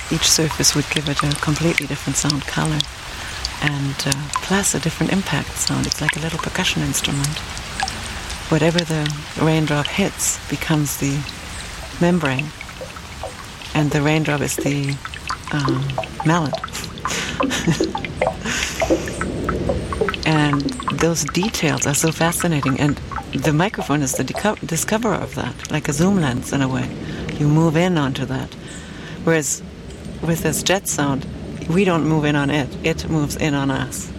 each surface would give it a completely different sound color, and plus a different impact sound. It's like a little percussion instrument. Whatever the raindrop hits becomes the membrane, and the raindrop is the mallet. And those details are so fascinating, and the microphone is the discoverer of that, like a zoom lens in a way. You move in onto that. Whereas with this jet sound, we don't move in on it. It moves in on us.